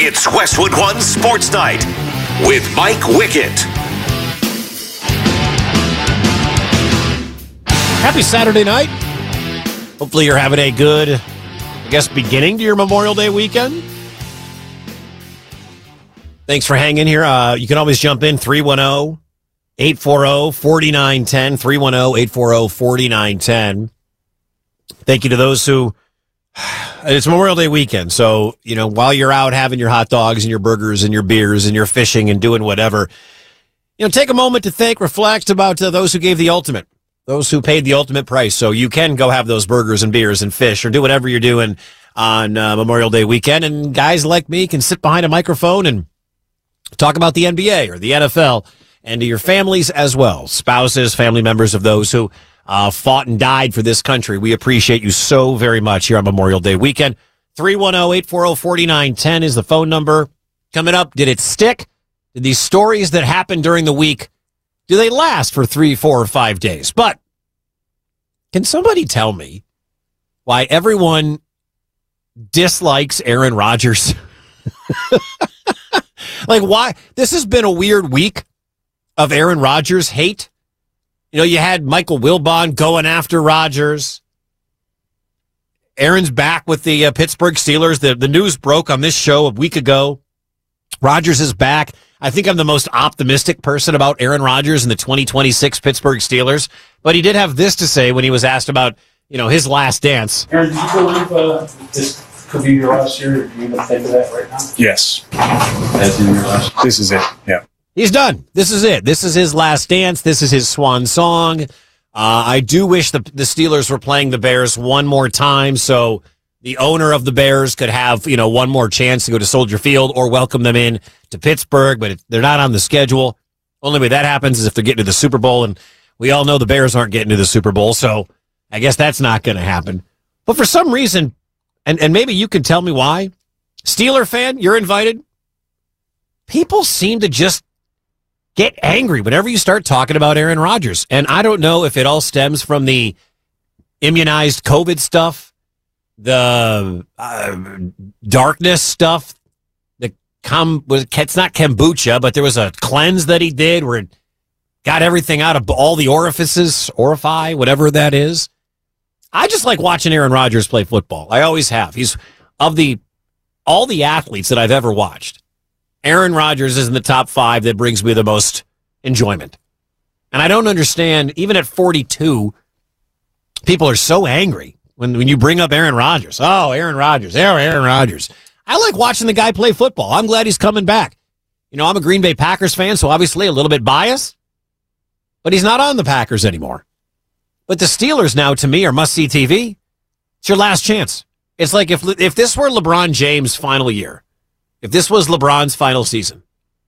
It's Westwood One Sports Night with Mike Wickett. Happy Saturday night. Hopefully you're having a good, beginning to your Memorial Day weekend. Thanks for hanging here. You can always jump in 310-840-4910, 310-840-4910. Thank you to those who, it's Memorial Day weekend, so, while you're out having your hot dogs and your burgers and your beers and your fishing and doing whatever, take a moment to think, reflect about those who gave the ultimate. Those who paid the ultimate price, so you can go have those burgers and beers and fish or do whatever you're doing on Memorial Day weekend. And guys like me can sit behind a microphone and talk about the NBA or the NFL and to your families as well. Spouses, family members of those who fought and died for this country. We appreciate you so very much here on Memorial Day weekend. 310-840-4910 is the phone number. Coming up, did it stick? Did these stories that happened during the week, do they last for 3, 4, or 5 days? But can somebody tell me why everyone dislikes Aaron Rodgers? Why? This has been a weird week of Aaron Rodgers hate. You had Michael Wilbon going after Rodgers. Aaron's back with the Pittsburgh Steelers. The news broke on this show a week ago. Rodgers is back. I think I'm the most optimistic person about Aaron Rodgers and the 2026 Pittsburgh Steelers. But he did have this to say when he was asked about, his last dance. Aaron, do you believe this could be your last year? Do you even think of that right now? Yes. As in your last year? This is it, yeah. He's done. This is it. This is his last dance. This is his swan song. I do wish the Steelers were playing the Bears one more time so the owner of the Bears could have, one more chance to go to Soldier Field or welcome them in to Pittsburgh, but they're not on the schedule. Only way that happens is if they're getting to the Super Bowl, and we all know the Bears aren't getting to the Super Bowl, so I guess that's not going to happen. But for some reason, and maybe you can tell me why, Steeler fan, you're invited, people seem to just get angry whenever you start talking about Aaron Rodgers. And I don't know if it all stems from the immunized COVID stuff, the darkness stuff. It's not kombucha, but there was a cleanse that he did where it got everything out of all the orifices, whatever that is. I just like watching Aaron Rodgers play football. I always have. He's of all the athletes that I've ever watched, Aaron Rodgers is in the top 5 that brings me the most enjoyment. And I don't understand, even at 42, people are so angry when you bring up Aaron Rodgers. Oh, Aaron Rodgers. Aaron Rodgers. I like watching the guy play football. I'm glad he's coming back. I'm a Green Bay Packers fan, so obviously a little bit biased. But he's not on the Packers anymore. But the Steelers now, to me, are must-see TV. It's your last chance. It's like if this were LeBron James' final year, if this was LeBron's final season,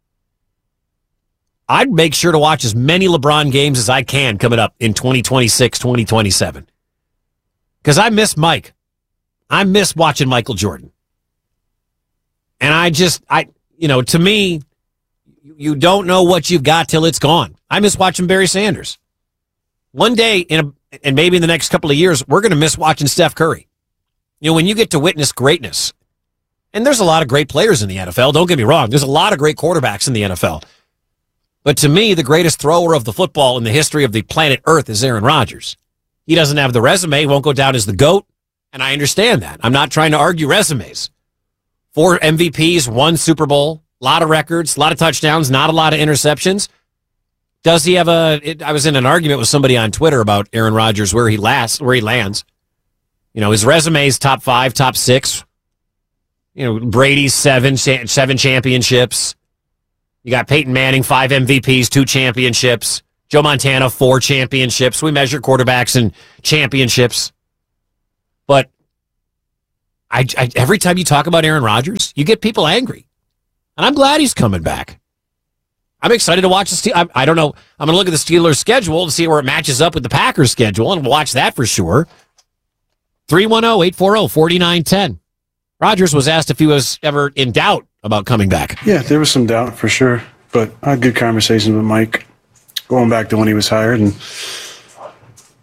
I'd make sure to watch as many LeBron games as I can coming up in 2026, 2027. Because I miss Mike. I miss watching Michael Jordan. And to me, you don't know what you've got till it's gone. I miss watching Barry Sanders. One day, and maybe in the next couple of years, we're going to miss watching Steph Curry. When you get to witness greatness, and there's a lot of great players in the NFL, don't get me wrong. There's a lot of great quarterbacks in the NFL. But to me, the greatest thrower of the football in the history of the planet Earth is Aaron Rodgers. He doesn't have the resume, won't go down as the GOAT, and I understand that. I'm not trying to argue resumes. 4 MVPs, 1 Super Bowl, a lot of records, a lot of touchdowns, not a lot of interceptions. Does he have I was in an argument with somebody on Twitter about Aaron Rodgers, where he lands. His resume's top 5, top 6. Brady's 7 championships. You got Peyton Manning, 5 MVPs, 2 championships. Joe Montana, 4 championships. We measure quarterbacks in championships. But every time you talk about Aaron Rodgers, you get people angry. And I'm glad he's coming back. I'm excited to watch the Steelers. I don't know. I'm going to look at the Steelers' schedule to see where it matches up with the Packers' schedule and watch that for sure. 310-840-4910. Rodgers was asked if he was ever in doubt about coming back. Yeah, there was some doubt for sure, but I had good conversations with Mike going back to when he was hired. And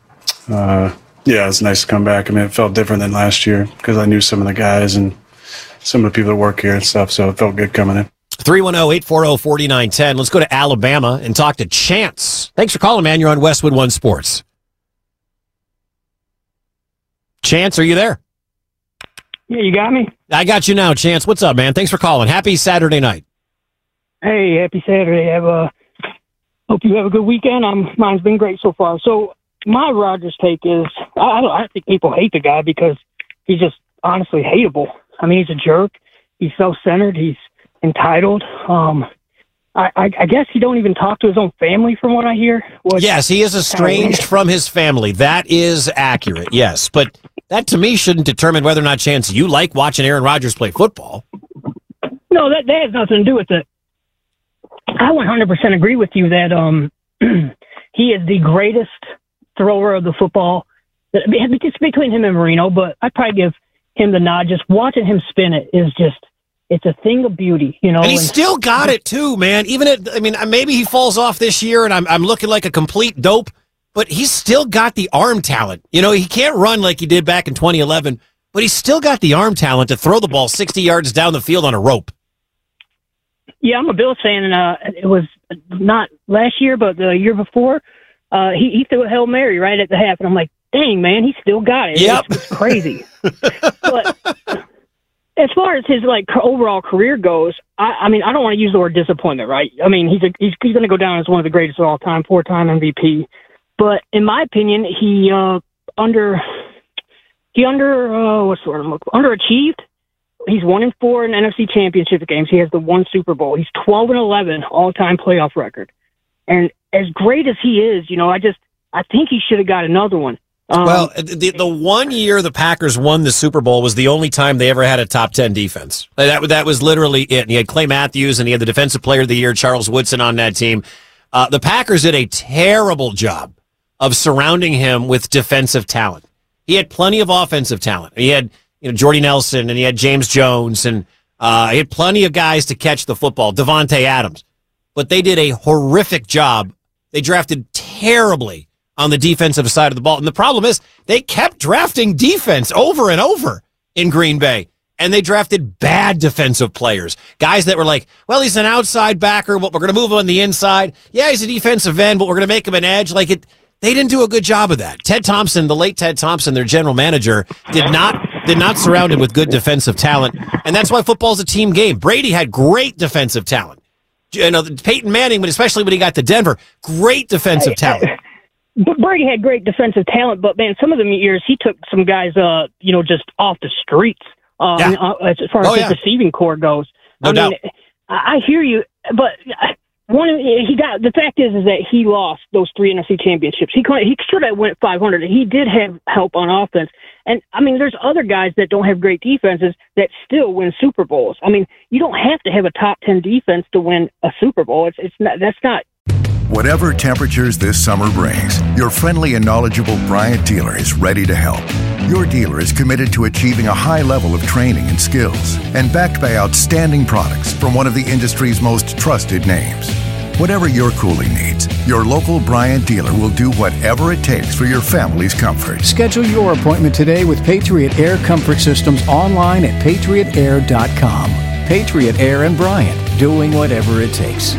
yeah, it was nice to come back. I mean, it felt different than last year because I knew some of the guys and some of the people that work here and stuff, so it felt good coming in. 310-840-4910. Let's go to Alabama and talk to Chance. Thanks for calling, man. You're on Westwood One Sports. Chance, are you there? Yeah, you got me? I got you now, Chance. What's up, man? Thanks for calling. Happy Saturday night. Hey, happy Saturday. Hope you have a good weekend. Mine's been great so far. So my Rodgers take is, I think people hate the guy because he's just honestly hateable. I mean, he's a jerk. He's self-centered. He's entitled. I guess he don't even talk to his own family from what I hear. Yes, he is estranged from his family. That is accurate, yes. But that, to me, shouldn't determine whether or not, Chance, you like watching Aaron Rodgers play football. No, that has nothing to do with it. I 100% agree with you that he is the greatest thrower of the football. It's between him and Marino, but I'd probably give him the nod. Just watching him spin it is just, it's a thing of beauty, you know. And he still got it too, man. Maybe he falls off this year and I'm looking like a complete dope, but he's still got the arm talent. You know, he can't run like he did back in 2011, but he's still got the arm talent to throw the ball 60 yards down the field on a rope. Yeah, I'm a Bills fan, and it was not last year, but the year before, he threw a Hail Mary right at the half, and I'm like, dang, man, he still got it. Yep. It's crazy. But as far as his overall career goes, I mean, I don't want to use the word disappointment, right? I mean, he's going to go down as one of the greatest of all time, 4-time MVP. But in my opinion, he underachieved. He's 1-4 in NFC Championship games. He has the one Super Bowl. He's 12-11 all-time playoff record. And as great as he is, you know, I think he should have got another one. Well, the 1 year the Packers won the Super Bowl was the only time they ever had a top 10 defense. That was literally it. And he had Clay Matthews and he had the Defensive Player of the Year, Charles Woodson, on that team. The Packers did a terrible job of surrounding him with defensive talent. He had plenty of offensive talent. He had Jordy Nelson, and he had James Jones, and he had plenty of guys to catch the football, Devontae Adams. But they did a horrific job. They drafted terribly on the defensive side of the ball. And the problem is they kept drafting defense over and over in Green Bay. And they drafted bad defensive players. Guys that were like, well, he's an outside backer, but we're going to move him on the inside. Yeah, he's a defensive end, but we're going to make him an edge. They didn't do a good job of that. Ted Thompson, the late Ted Thompson, their general manager, did not surround him with good defensive talent. And that's why football's a team game. Brady had great defensive talent. Peyton Manning, but especially when he got to Denver, great defensive talent. Brady had great defensive talent, but man, some of the years he took some guys, just off the streets. As far as his receiving core goes. No doubt. I hear you, but the fact is that he lost those 3 NFC championships. He should have went 500. He did have help on offense. And I mean, there's other guys that don't have great defenses that still win Super Bowls. I mean, you don't have to have a top 10 defense to win a Super Bowl. That's not. Whatever temperatures this summer brings, your friendly and knowledgeable Bryant dealer is ready to help. Your dealer is committed to achieving a high level of training and skills and backed by outstanding products from one of the industry's most trusted names. Whatever your cooling needs, your local Bryant dealer will do whatever it takes for your family's comfort. Schedule your appointment today with Patriot Air Comfort Systems online at patriotair.com. Patriot Air and Bryant, doing whatever it takes.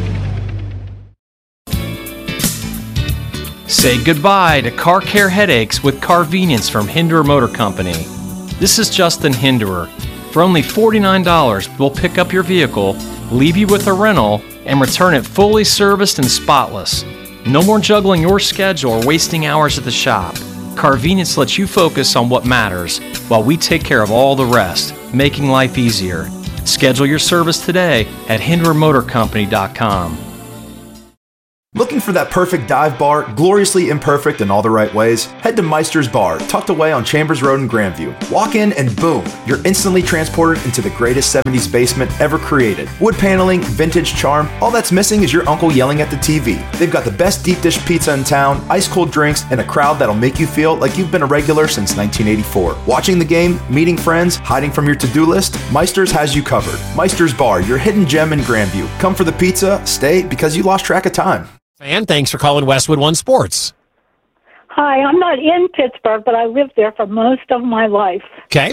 Say goodbye to car care headaches with Carvenience from Hinderer Motor Company. This is Justin Hinderer. For only $49, we'll pick up your vehicle, leave you with a rental, and return it fully serviced and spotless. No more juggling your schedule or wasting hours at the shop. Carvenience lets you focus on what matters while we take care of all the rest, making life easier. Schedule your service today at HindererMotorCompany.com. Looking for that perfect dive bar, gloriously imperfect in all the right ways? Head to Meister's Bar, tucked away on Chambers Road in Grandview. Walk in and boom, you're instantly transported into the greatest 70s basement ever created. Wood paneling, vintage charm, all that's missing is your uncle yelling at the TV. They've got the best deep dish pizza in town, ice cold drinks, and a crowd that'll make you feel like you've been a regular since 1984. Watching the game, meeting friends, hiding from your to-do list, Meister's has you covered. Meister's Bar, your hidden gem in Grandview. Come for the pizza, stay because you lost track of time. Fan, thanks for calling Westwood One Sports. Hi, I'm not in Pittsburgh, but I lived there for most of my life. Okay.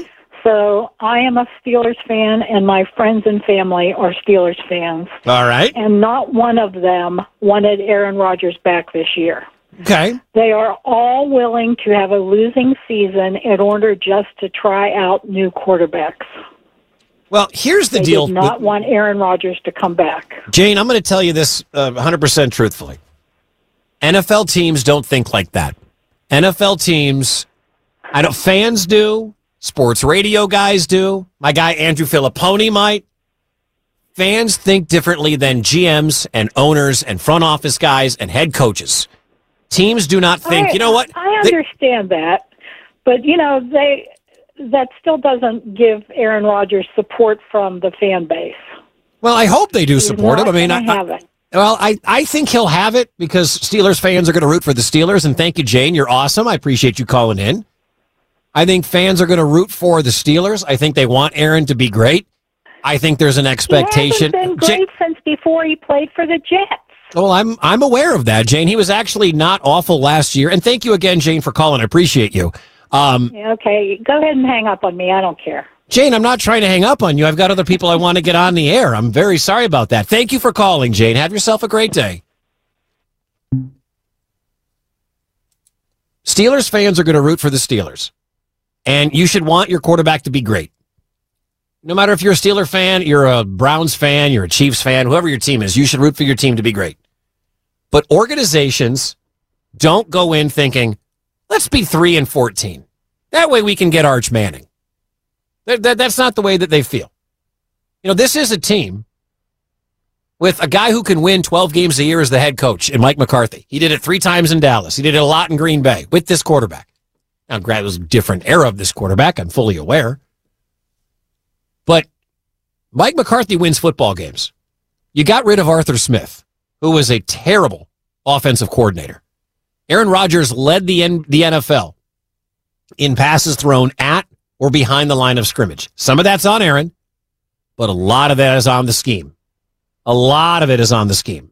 So I am a Steelers fan, and my friends and family are Steelers fans. All right. And not one of them wanted Aaron Rodgers back this year. Okay. They are all willing to have a losing season in order just to try out new quarterbacks. Well, here's the They deal. did not want Aaron Rodgers to come back. Jane, I'm going to tell you this 100% truthfully. NFL teams don't think like that. NFL teams, fans do, sports radio guys do, my guy Andrew Filipponi might. Fans think differently than GMs and owners and front office guys and head coaches. Teams do not think, you know what? I understand that, but, that still doesn't give Aaron Rodgers support from the fan base. Well, I hope they do support him. I mean, I think he'll have it because Steelers fans are going to root for the Steelers. And thank you, Jane. You're awesome. I appreciate you calling in. I think fans are going to root for the Steelers. I think they want Aaron to be great. I think there's an expectation. He hasn't been great since before he played for the Jets. Well, I'm aware of that, Jane. He was actually not awful last year. And thank you again, Jane, for calling. I appreciate you. Okay, go ahead and hang up on me. I don't care. Jane, I'm not trying to hang up on you. I've got other people I want to get on the air. I'm very sorry about that. Thank you for calling, Jane. Have yourself a great day. Steelers fans are going to root for the Steelers. And you should want your quarterback to be great. No matter if you're a Steeler fan, you're a Browns fan, you're a Chiefs fan, whoever your team is, you should root for your team to be great. But organizations don't go in thinking, let's be 3-14. That way we can get Arch Manning. That's not the way that they feel. This is a team with a guy who can win 12 games a year as the head coach in Mike McCarthy. He did it 3 times in Dallas. He did it a lot in Green Bay with this quarterback. Now, granted, it was a different era of this quarterback. I'm fully aware. But Mike McCarthy wins football games. You got rid of Arthur Smith, who was a terrible offensive coordinator. Aaron Rodgers led the NFL in passes thrown at or behind the line of scrimmage. Some of that's on Aaron, but a lot of that is on the scheme. A lot of it is on the scheme.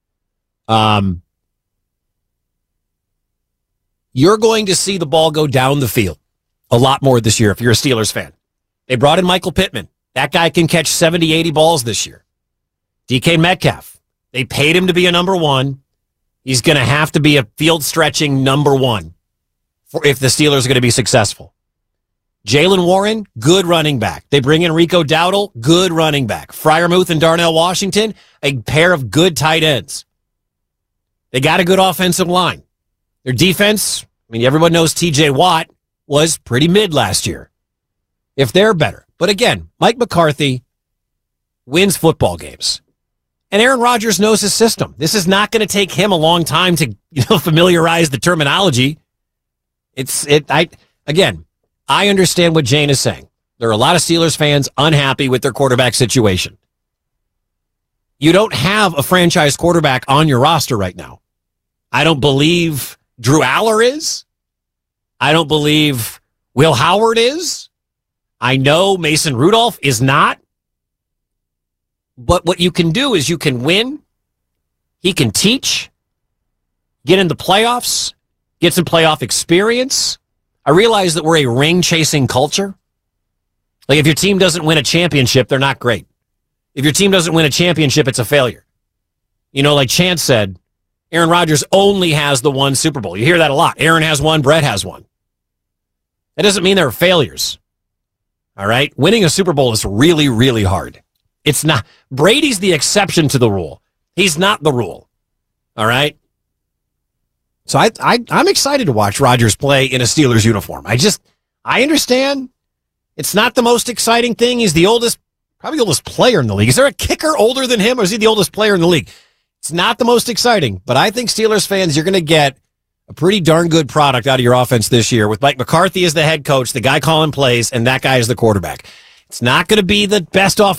You're going to see the ball go down the field a lot more this year if you're a Steelers fan. They brought in Michael Pittman. That guy can catch 70, 80 balls this year. DK Metcalf. They paid him to be a number one. He's going to have to be a field-stretching number one if the Steelers are going to be successful. Jaylen Warren, good running back. They bring in Rico Dowdle, good running back. Freiermuth and Darnell Washington, a pair of good tight ends. They got a good offensive line. Their defense, everyone knows TJ Watt was pretty mid last year. If they're better. But again, Mike McCarthy wins football games. And Aaron Rodgers knows his system. This is not going to take him a long time to familiarize the terminology. I understand what Jane is saying. There are a lot of Steelers fans unhappy with their quarterback situation. You don't have a franchise quarterback on your roster right now. I don't believe Drew Aller is. I don't believe Will Howard is. I know Mason Rudolph is not. But what you can do is you can win. He can teach, get into playoffs, get some playoff experience. I realize that we're a ring-chasing culture. Like, if your team doesn't win a championship, they're not great. If your team doesn't win a championship, it's a failure. Like Chance said, Aaron Rodgers only has the one Super Bowl. You hear that a lot. Aaron has one, Brett has one. That doesn't mean they're failures. All right? Winning a Super Bowl is really, really hard. It's not. Brady's the exception to the rule. He's not the rule. All right? So I'm excited to watch Rodgers play in a Steelers uniform. I understand it's not the most exciting thing. He's probably the oldest player in the league. Is there a kicker older than him, or is he the oldest player in the league? It's not the most exciting, but I think Steelers fans, you're going to get a pretty darn good product out of your offense this year with Mike McCarthy as the head coach, the guy calling plays, and that guy is the quarterback. It's not going to be the best offense